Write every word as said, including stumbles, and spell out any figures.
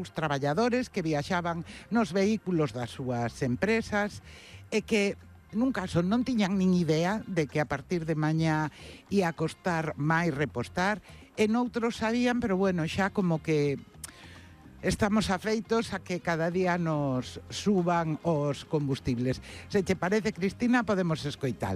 seus traballadores que viaxaban nos vehículos das súas empresas e que nun caso non tiñan nin idea de que a partir de mañá ia costar máis repostar, e noutros sabían, pero bueno, xa como que estamos afeitos a que cada día nos suban os combustibles. Se che parece, Cristina, podemos escoitar.